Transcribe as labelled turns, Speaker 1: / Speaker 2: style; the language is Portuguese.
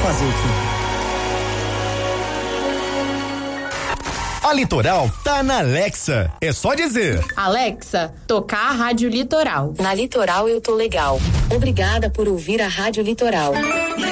Speaker 1: fazer aqui.
Speaker 2: A Litoral tá na Alexa. É só dizer:
Speaker 3: Alexa, tocar a Rádio Litoral.
Speaker 4: Na Litoral eu tô legal. Obrigada por ouvir a Rádio Litoral.